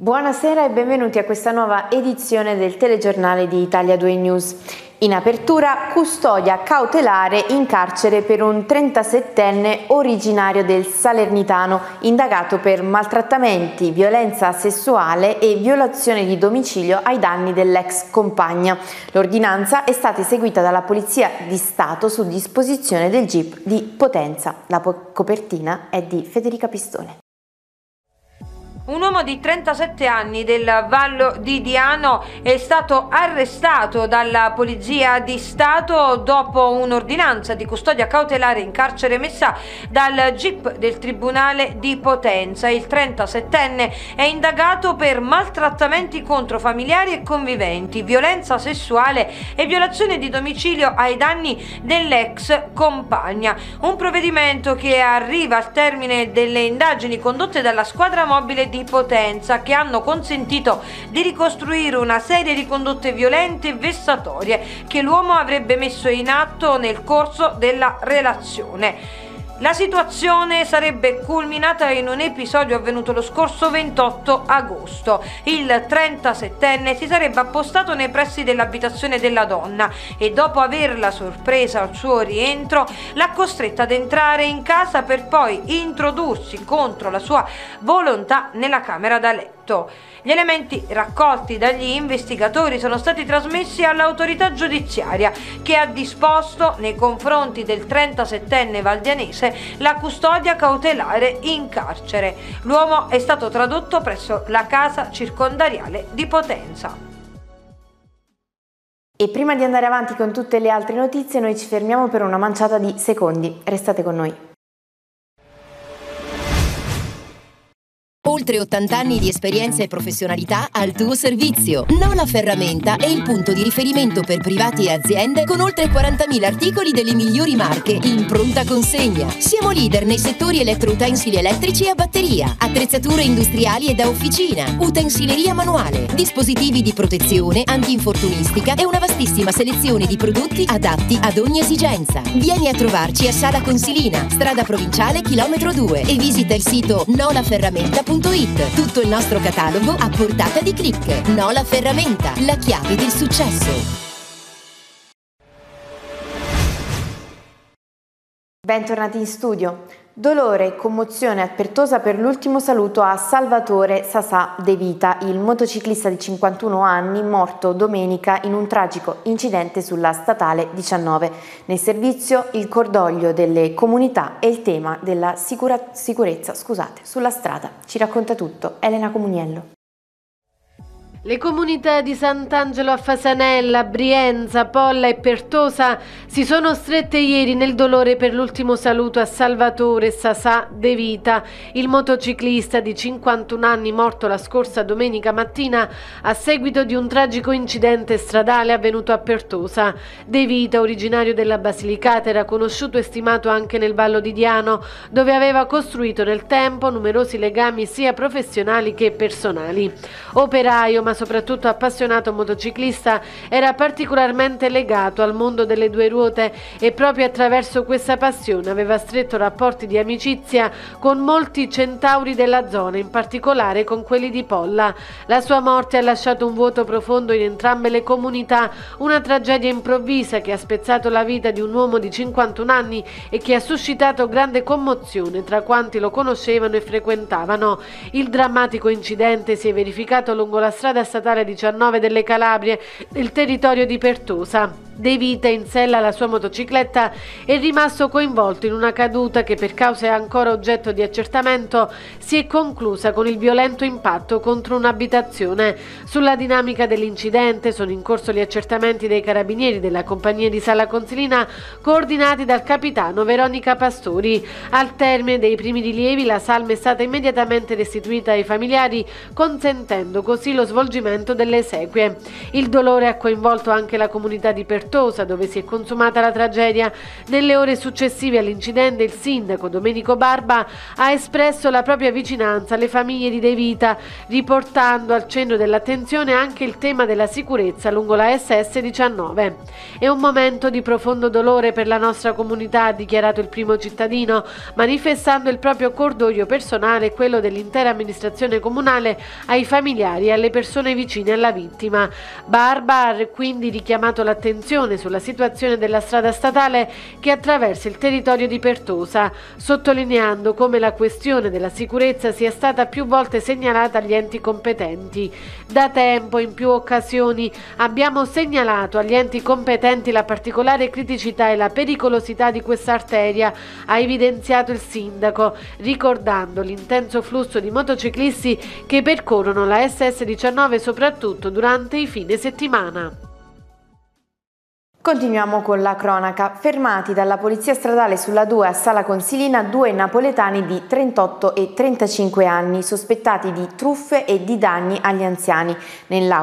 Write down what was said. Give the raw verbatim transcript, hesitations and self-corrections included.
Buonasera e benvenuti a questa nuova edizione del telegiornale di Italia due News. In apertura, custodia cautelare in carcere per un trentasettenne originario del Salernitano, indagato per maltrattamenti, violenza sessuale e violazione di domicilio ai danni dell'ex compagna. L'ordinanza è stata eseguita dalla Polizia di Stato su disposizione del G I P di Potenza. La copertina è di Federica Pistone. Un uomo di trentasette anni del Vallo di Diano è stato arrestato dalla Polizia di Stato dopo un'ordinanza di custodia cautelare in carcere emessa dal G I P del Tribunale di Potenza. Il trentasettenne è indagato per maltrattamenti contro familiari e conviventi, violenza sessuale e violazione di domicilio ai danni dell'ex compagna. Un provvedimento che arriva al termine delle indagini condotte dalla squadra mobile di Potenza, che hanno consentito di ricostruire una serie di condotte violente e vessatorie che l'uomo avrebbe messo in atto nel corso della relazione. La situazione sarebbe culminata in un episodio avvenuto lo scorso ventotto agosto. Il trentasettenne si sarebbe appostato nei pressi dell'abitazione della donna e, dopo averla sorpresa al suo rientro, l'ha costretta ad entrare in casa per poi introdursi contro la sua volontà nella camera da letto. Gli elementi raccolti dagli investigatori sono stati trasmessi all'autorità giudiziaria, che ha disposto nei confronti del trentasettenne valdianese la custodia cautelare in carcere. L'uomo è stato tradotto presso la casa circondariale di Potenza. E prima di andare avanti con tutte le altre notizie, noi ci fermiamo per una manciata di secondi. Restate con noi. Oltre ottanta anni di esperienza e professionalità al tuo servizio. Nola Ferramenta è il punto di riferimento per privati e aziende con oltre quarantamila articoli delle migliori marche in pronta consegna. Siamo leader nei settori elettroutensili elettrici e a batteria, attrezzature industriali e da officina, utensileria manuale, dispositivi di protezione, antinfortunistica e una vastissima selezione di prodotti adatti ad ogni esigenza. Vieni a trovarci a Sala Consilina, strada provinciale chilometro due, e visita il sito nola ferramenta punto it. Tutto il nostro catalogo a portata di click. Nola Ferramenta, la chiave del successo. Bentornati in studio. Dolore e commozione a Pertosa per l'ultimo saluto a Salvatore Sasà De Vita, il motociclista di cinquantuno anni morto domenica in un tragico incidente sulla statale diciannove. Nel servizio il cordoglio delle comunità e il tema della sicura, sicurezza scusate, sulla strada. Ci racconta tutto Elena Comuniello. Le comunità di Sant'Angelo a Fasanella, Brienza, Polla e Pertosa si sono strette ieri nel dolore per l'ultimo saluto a Salvatore Sasà De Vita, il motociclista di cinquantuno anni morto la scorsa domenica mattina a seguito di un tragico incidente stradale avvenuto a Pertosa. De Vita, originario della Basilicata, era conosciuto e stimato anche nel Vallo di Diano, dove aveva costruito nel tempo numerosi legami sia professionali che personali. Operaio, ma soprattutto appassionato motociclista, era particolarmente legato al mondo delle due ruote e proprio attraverso questa passione aveva stretto rapporti di amicizia con molti centauri della zona, in particolare con quelli di Polla. La sua morte ha lasciato un vuoto profondo in entrambe le comunità, una tragedia improvvisa che ha spezzato la vita di un uomo di cinquantuno anni e che ha suscitato grande commozione tra quanti lo conoscevano e frequentavano. Il drammatico incidente si è verificato lungo la strada statale diciannove delle Calabrie, nel territorio di Pertosa. De Vita, in sella alla sua motocicletta, è rimasto coinvolto in una caduta che, per cause ancora oggetto di accertamento, si è conclusa con il violento impatto contro un'abitazione. Sulla dinamica dell'incidente sono in corso gli accertamenti dei carabinieri della compagnia di Sala Consilina, coordinati dal capitano Veronica Pastori. Al termine dei primi rilievi, la salma è stata immediatamente restituita ai familiari, consentendo così lo svolgimento delle esequie. Il dolore ha coinvolto anche la comunità di Pertosa, Pertosa, dove si è consumata la tragedia. Nelle ore successive all'incidente il sindaco Domenico Barba ha espresso la propria vicinanza alle famiglie di De Vita, riportando al centro dell'attenzione anche il tema della sicurezza lungo la S S diciannove. È un momento di profondo dolore per la nostra comunità, ha dichiarato il primo cittadino, manifestando il proprio cordoglio personale e quello dell'intera amministrazione comunale ai familiari e alle persone vicine alla vittima. Barba ha quindi richiamato l'attenzione sulla situazione della strada statale che attraversa il territorio di Pertosa, sottolineando come la questione della sicurezza sia stata più volte segnalata agli enti competenti. Da tempo, in più occasioni, abbiamo segnalato agli enti competenti la particolare criticità e la pericolosità di questa arteria, ha evidenziato il sindaco, ricordando l'intenso flusso di motociclisti che percorrono la S S diciannove soprattutto durante i fine settimana. Continuiamo con la cronaca. Fermati dalla polizia stradale sulla due a Sala Consilina due napoletani di trentotto e trentacinque anni sospettati di truffe e di danni agli anziani. Nell'auto